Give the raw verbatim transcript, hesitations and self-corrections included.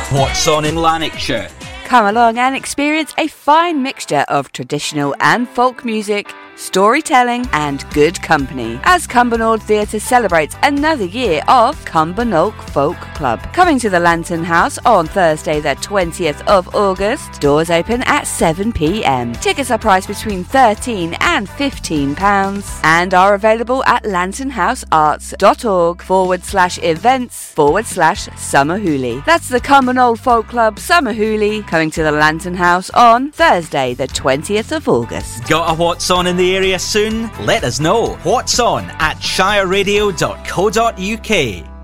What's on in Lanarkshire? Come along and experience a fine mixture of traditional and folk music, storytelling and good company as Cumbernauld Theatre celebrates another year of Cumbernauld Folk Club. Coming to the Lantern House on Thursday the twentieth of August. Doors open at seven p m. Tickets are priced between thirteen and fifteen pounds and are available at lanternhousearts.org forward slash events forward slash Summer Hoolie. That's the Cumbernauld Folk Club Summer Hoolie coming to the Lantern House on Thursday the twentieth of August. Got a What's On in the area soon? Let us know. What's On at shire radio dot co dot uk.